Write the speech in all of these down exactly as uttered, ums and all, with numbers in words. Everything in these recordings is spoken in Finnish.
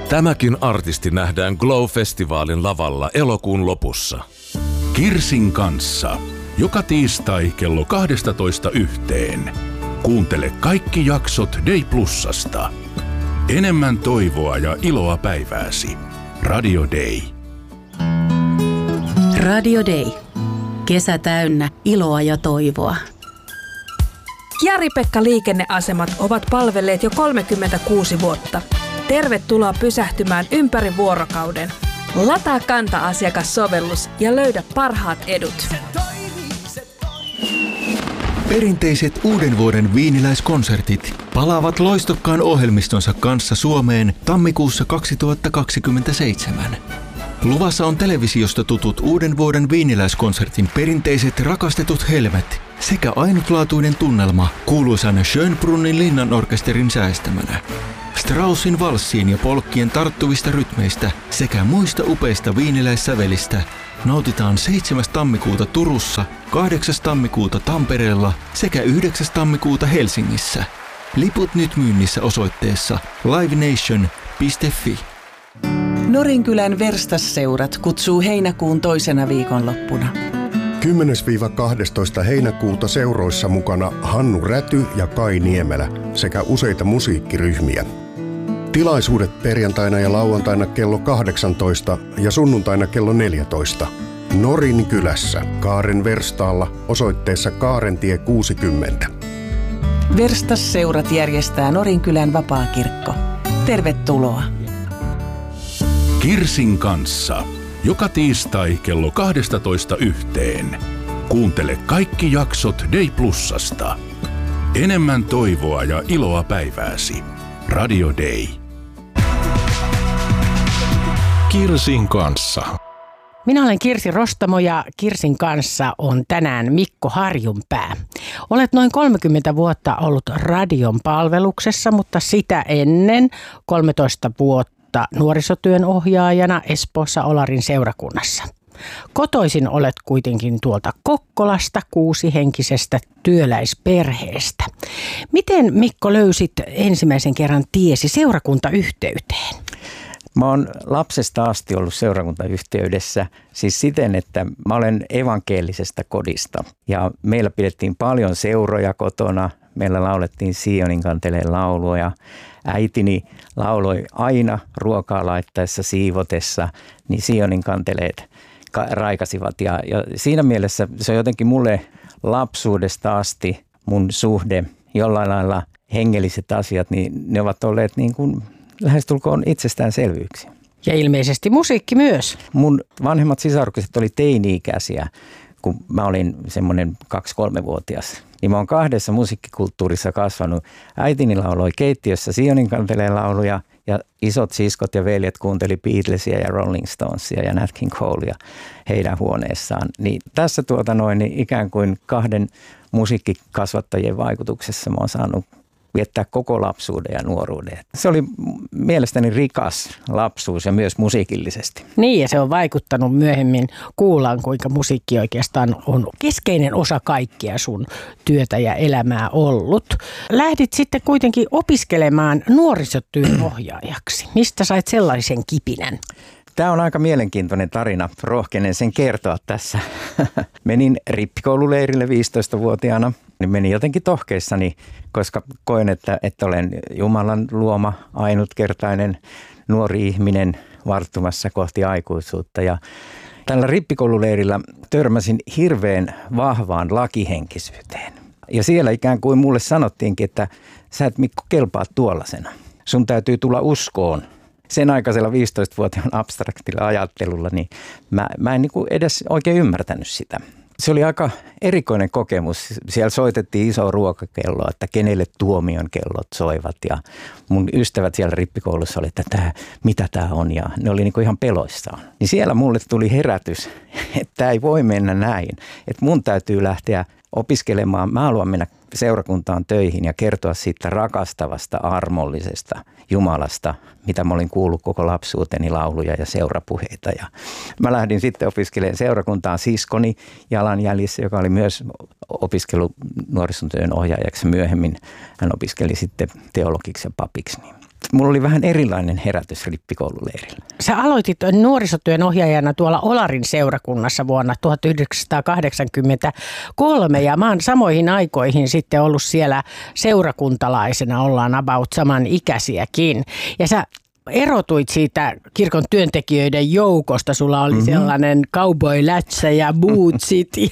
Tämäkin artisti nähdään Glow-festivaalin lavalla elokuun lopussa. Kirsin kanssa. Joka tiistai kello kaksitoista yhteen. Kuuntele kaikki jaksot Day Plusasta. Enemmän toivoa ja iloa päivääsi. Radio Day. Radio Day. Kesä täynnä iloa ja toivoa. Jari-Pekka Liikenneasemat ovat palvelleet jo kolmekymmentäkuusi vuotta. Tervetuloa pysähtymään ympäri vuorokauden. Lataa Kanta-asiakassovellus ja löydä parhaat edut. Perinteiset uuden vuoden viiniläiskonsertit palaavat loistokkaan ohjelmistonsa kanssa Suomeen tammikuussa kaksituhattakaksikymmentäseitsemän. Luvassa on televisiosta tutut uuden vuoden viiniläiskonsertin perinteiset rakastetut helmet sekä ainutlaatuinen tunnelma kuuluisan Schönbrunnin linnanorkesterin säästämänä. Straussin valssiin ja polkkien tarttuvista rytmeistä sekä muista upeista viiniläissävelistä nautitaan seitsemäs tammikuuta Turussa, kahdeksas tammikuuta Tampereella sekä yhdeksäs tammikuuta Helsingissä. Liput nyt myynnissä osoitteessa livenation piste fi. Norinkylän Verstasseurat kutsuu heinäkuun toisena viikonloppuna. kymmenes kaksitoista heinäkuuta seuroissa mukana Hannu Räty ja Kai Niemelä sekä useita musiikkiryhmiä. Tilaisuudet perjantaina ja lauantaina kello kahdeksantoista ja sunnuntaina kello neljätoista. Norinkylässä Kaaren Verstaalla osoitteessa Kaarentie kuusikymmentä. Verstasseurat järjestää Norinkylän vapaakirkko. Tervetuloa! Kirsin kanssa. Joka tiistai kello kaksitoista yhteen. Kuuntele kaikki jaksot Day Plusasta. Enemmän toivoa ja iloa päivääsi. Radio Day. Kirsin kanssa. Minä olen Kirsi Rostamo ja Kirsin kanssa on tänään Mikko Harjunpää. Olet noin kolmekymmentä vuotta ollut radion palveluksessa, mutta sitä ennen kolmetoista vuotta nuorisotyön ohjaajana Espoossa Olarin seurakunnassa. Kotoisin olet kuitenkin tuolta Kokkolasta kuusihenkisestä työläisperheestä. Miten, Mikko, löysit ensimmäisen kerran tiesi seurakuntayhteyteen? Mä oon lapsesta asti ollut seurakuntayhteydessä, siis siten, että mä olen evankelisesta kodista ja meillä pidettiin paljon seuroja kotona. Meillä laulettiin Sionin kanteleen laulua ja äitini lauloi aina ruokaa laittaessa, siivotessa, niin Sionin kanteleet raikasivat. Ja, ja siinä mielessä se on jotenkin mulle lapsuudesta asti mun suhde, jollain lailla hengelliset asiat, niin ne ovat olleet niin kuin lähestulkoon itsestäänselvyyksiä. Ja ilmeisesti musiikki myös. Mun vanhemmat sisarukset oli teini-ikäisiä, kun mä olin semmoinen kaksi-kolmevuotias. Niin mä oon kahdessa musiikkikulttuurissa kasvanut. Äitini lauloi keittiössä Sionin kanteleen lauluja ja isot siskot ja veljet kuunteli Beatlesia ja Rolling Stonesia ja Nat King Colea heidän huoneessaan. Niin tässä tuota noin niin ikään kuin kahden musiikkikasvattajien vaikutuksessa mä oon saanut viettää koko lapsuuden ja nuoruuden. Se oli mielestäni rikas lapsuus ja myös musiikillisesti. Niin, ja se on vaikuttanut myöhemmin. Kuullaan, kuinka musiikki oikeastaan on keskeinen osa kaikkia sun työtä ja elämää ollut. Lähdit sitten kuitenkin opiskelemaan nuorisotyön ohjaajaksi. Mistä sait sellaisen kipinän? Tämä on aika mielenkiintoinen tarina. Rohkenen sen kertoa tässä. Menin rippikoululeirille viisitoistavuotiaana. Niin menin jotenkin tohkeissani, koska koen, että, että olen Jumalan luoma, ainutkertainen nuori ihminen varttumassa kohti aikuisuutta. Ja tällä rippikoululeirillä törmäsin hirveän vahvaan lakihenkisyyteen. Ja siellä ikään kuin mulle sanottiinkin, että sä et, Mikko, kelpaa tuollaisena. Sun täytyy tulla uskoon. Sen aikaisella viisitoistavuotiaan abstraktilla ajattelulla, niin mä, mä en niin kuin edes oikein ymmärtänyt sitä. Se oli aika erikoinen kokemus. Siellä soitettiin iso ruokakello, että kenelle tuomion kellot soivat. Ja mun ystävät siellä rippikoulussa oli, että tää, mitä tämä on. Ja ne oli niinku ihan peloissaan. Niin siellä mulle tuli herätys, että tämä ei voi mennä näin. Että mun täytyy lähteä opiskelemaan. Mä haluan mennä seurakuntaan töihin ja kertoa siitä rakastavasta, armollisesta Jumalasta, mitä mä olin kuullut koko lapsuuteni, lauluja ja seurapuheita. Ja mä lähdin sitten opiskelemaan seurakuntaan siskoni jalanjäljissä, joka oli myös opiskellut nuorisotyön ohjaajaksi myöhemmin. Hän opiskeli sitten teologiksi ja papiksi. mulla oli vähän erilainen herätys rippikoululeirillä. Sä aloitit nuorisotyön ohjaajana tuolla Olarin seurakunnassa vuonna tuhatyhdeksänsataakahdeksankymmentäkolme ja mä oon samoihin aikoihin sitten ollut siellä seurakuntalaisena, ollaan about saman ikäisiäkin. Ja sä erotuit siitä kirkon työntekijöiden joukosta, sulla oli mm-hmm. sellainen cowboy-lätsä ja bootsit ja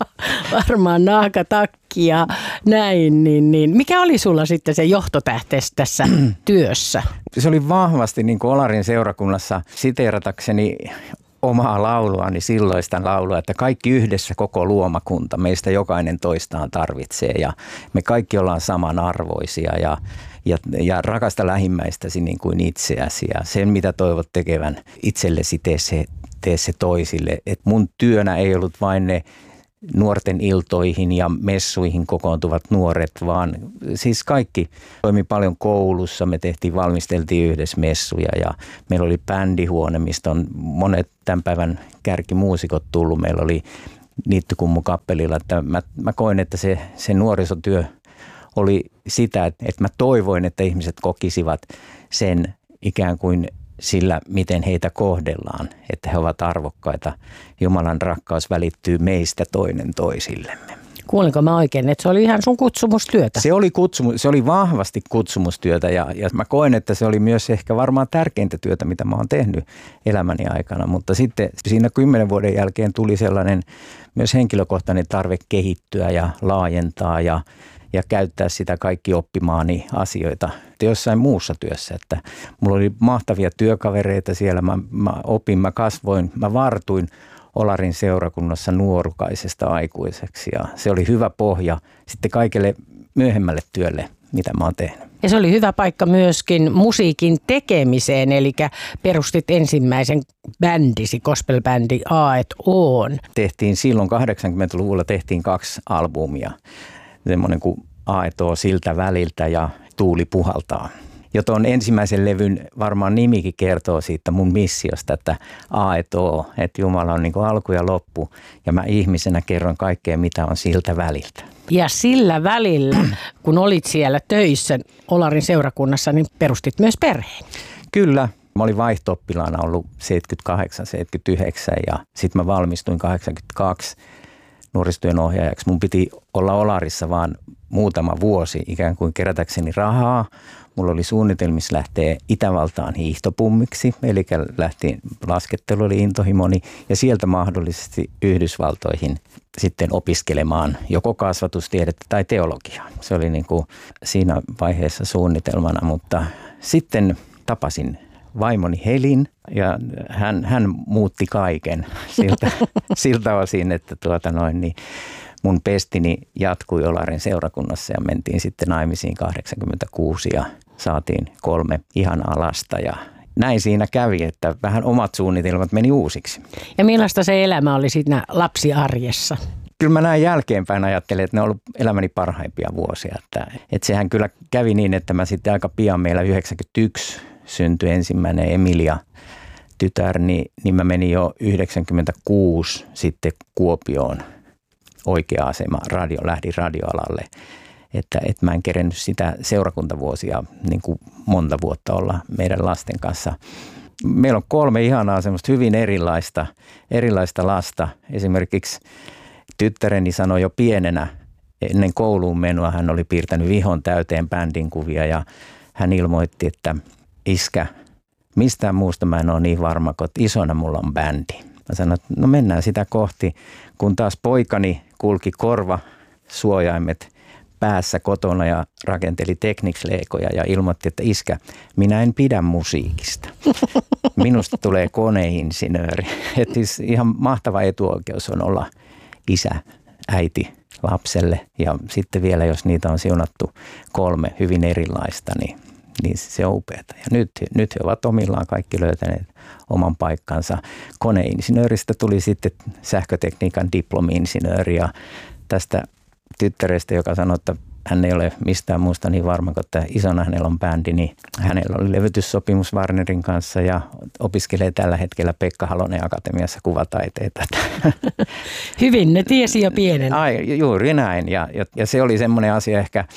varmaan naakatakki ja näin, niin, niin. Mikä oli sulla sitten se johtotähtes tässä työssä? Se oli vahvasti niin kuin Olarin seurakunnassa siteeratakseni omaa lauluani, silloista laulua, että kaikki yhdessä koko luomakunta, meistä jokainen toistaan tarvitsee ja me kaikki ollaan samanarvoisia ja Ja, ja rakasta lähimmäistäsi niin kuin itseäsi ja sen, mitä toivot tekevän itsellesi, tee se, tee se toisille. Et mun työnä ei ollut vain ne nuorten iltoihin ja messuihin kokoontuvat nuoret, vaan siis kaikki toimi paljon koulussa. Me tehtiin, valmisteltiin yhdessä messuja ja meillä oli bändihuone, mistä on monet tämän päivän kärkimuusikot tullut. Meillä oli Niittykummu kappelilla, että mä, mä koin, että se, se nuorisotyö oli sitä, että mä toivoin, että ihmiset kokisivat sen ikään kuin sillä, miten heitä kohdellaan, että he ovat arvokkaita. Jumalan rakkaus välittyy meistä toinen toisillemme. Kuulinko mä oikein, että se oli ihan sun kutsumustyötä? Se oli, kutsumus, se oli vahvasti kutsumustyötä ja, ja mä koen, että se oli myös ehkä varmaan tärkeintä työtä, mitä mä oon tehnyt elämäni aikana. Mutta sitten siinä kymmenen vuoden jälkeen tuli sellainen myös henkilökohtainen tarve kehittyä ja laajentaa ja ja käyttää sitä kaikki oppimaani asioita jossain muussa työssä. Että mulla oli mahtavia työkavereita siellä, mä, mä opin, mä kasvoin, mä vartuin Olarin seurakunnassa nuorukaisesta aikuiseksi ja se oli hyvä pohja sitten kaikelle myöhemmälle työlle, mitä mä oon tehnyt. Ja se oli hyvä paikka myöskin musiikin tekemiseen, eli perustit ensimmäisen bändisi, gospel-bändi A et Oon. Tehtiin silloin kahdeksankymmentäluvulla tehtiin kaksi albumia. Semmoinen kuin A et O siltä väliltä ja Tuuli puhaltaa. Jo tuon ensimmäisen levyn varmaan nimikin kertoo siitä mun missiosta, että A et O, että Jumala on niin kuin alku ja loppu ja mä ihmisenä kerron kaikkea, mitä on siltä väliltä. Ja sillä välillä, kun olit siellä töissä Olarin seurakunnassa, niin perustit myös perheen. Kyllä. Mä olin vaihto-oppilaana ollut seitsemänkymmentäkahdeksan seitsemänkymmentäyhdeksän ja sitten mä valmistuin kahdeksankymmentäkaksi nuorisotyön ohjaajaksi. Mun piti olla Olarissa vaan muutama vuosi ikään kuin kerätäkseni rahaa. Mulla oli suunnitelmissa lähteä Itävaltaan hiihtopummiksi, eli lähti laskettelu oli intohimoni ja sieltä mahdollisesti Yhdysvaltoihin sitten opiskelemaan joko kasvatustiedettä tai teologiaa. Se oli niin kuin siinä vaiheessa suunnitelmana, mutta sitten tapasin vaimoni Helin ja hän, hän muutti kaiken siltä, siltä osin, että tuota noin, niin mun pestini jatkui Olarin seurakunnassa ja mentiin sitten naimisiin kahdeksankymmentäkuusi ja saatiin kolme ihanaa lasta ja näin siinä kävi, että vähän omat suunnitelmat meni uusiksi. Ja millaista se elämä oli siinä lapsiarjessa? Kyllä mä näin jälkeenpäin ajattelen, että ne on ollut elämäni parhaimpia vuosia. Että, että sehän kyllä kävi niin, että mä sitten aika pian meillä yhdeksänkymmentäyksi syntyi ensimmäinen Emilia tytär, niin, niin mä menin jo yhdeksänkymmentäkuusi sitten Kuopioon oikea-asema, radio, lähdin radioalalle. Että, että mä en kerennyt sitä seurakuntavuosia niin kuin monta vuotta olla meidän lasten kanssa. Meillä on kolme ihanaa semmoista hyvin erilaista, erilaista lasta. Esimerkiksi tyttäreni sanoi jo pienenä ennen kouluun menoa, hän oli piirtänyt vihon täyteen bändin kuvia ja hän ilmoitti, että iskä, mistään muusta mä en ole niin varma, kun isona mulla on bändi. Mä sanoin, että no mennään sitä kohti, kun taas poikani kulki korva suojaimet päässä kotona ja rakenteli Technics-leikoja ja ilmoitti, että iskä, minä en pidä musiikista. Minusta tulee koneinsinööri. Että ihan mahtava etuoikeus on olla isä, äiti lapselle ja sitten vielä, jos niitä on siunattu kolme hyvin erilaista, niin, niin se on upeata. Ja nyt, nyt he ovat omillaan kaikki löytäneet oman paikkansa. Koneinsinööristä tuli sitten sähkötekniikan diplomi-insinööri ja tästä tyttärestä, joka sanoi, että hän ei ole mistään muusta niin varma, kun että isona hänellä on bändi, niin hänellä oli levytyssopimus Warnerin kanssa ja opiskelee tällä hetkellä Pekka Halonen Akatemiassa kuvataiteita. Hyvin, ne tiesi jo pienen. Ai, juuri näin ja, ja, ja se oli semmoinen asia ehkä,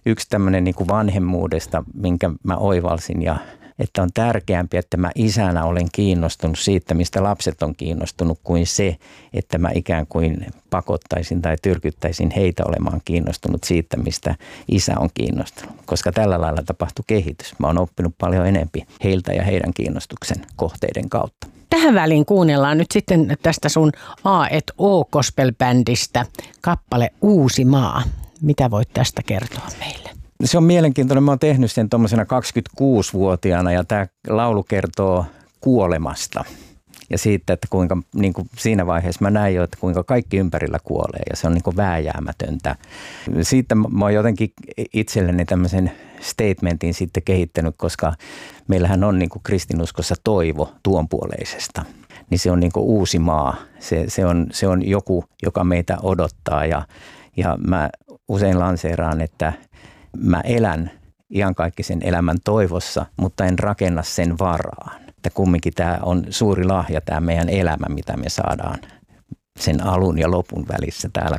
yksi tämmöinen niin kuin vanhemmuudesta, minkä mä oivalsin ja että on tärkeämpi, että mä isänä olen kiinnostunut siitä, mistä lapset on kiinnostunut, kuin se, että mä ikään kuin pakottaisin tai tyrkyttäisin heitä olemaan kiinnostunut siitä, mistä isä on kiinnostunut. Koska tällä lailla tapahtui kehitys. Mä oon oppinut paljon enempi heiltä ja heidän kiinnostuksen kohteiden kautta. Tähän väliin kuunnellaan nyt sitten tästä sun A et O gospel-bändistä kappale Uusi maa. Mitä voit tästä kertoa meille? Se on mielenkiintoinen. Mä oon tehnyt sen tuommoisena kaksikymmentäkuusivuotiaana ja tämä laulu kertoo kuolemasta. Ja siitä, että kuinka niin kuin siinä vaiheessa mä näin jo, että kuinka kaikki ympärillä kuolee ja se on niin kuin vääjäämätöntä. Siitä mä oon jotenkin itselleni tämmöisen statementin sitten kehittänyt, koska meillähän on niin kuin kristinuskossa toivo tuonpuoleisesta. Niin se on niin kuin uusi maa. Se, se, on, se on joku, joka meitä odottaa ja, ja mä usein lanseeraan, että mä elän iankaikkisen elämän toivossa, mutta en rakenna sen varaan. Että kumminkin tämä on suuri lahja, tämä meidän elämä, mitä me saadaan sen alun ja lopun välissä täällä